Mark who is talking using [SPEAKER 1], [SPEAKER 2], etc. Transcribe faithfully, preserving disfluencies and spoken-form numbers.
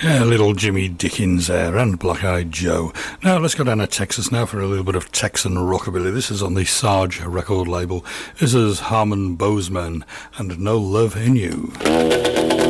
[SPEAKER 1] Yeah, little Jimmy Dickens there and Black Eyed Joe. Now let's go down to Texas now for a little bit of Texan rockabilly. This is on the Sarge record label. This is Harmon Bozeman and No Love in You.